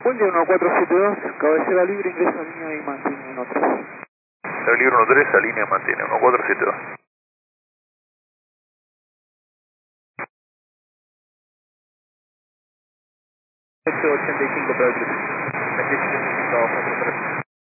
Buen día 1472, cabecera libre, ingresa a línea y mantiene en otra. El libro 13, línea mantiene 1472. 885 para el 25 43.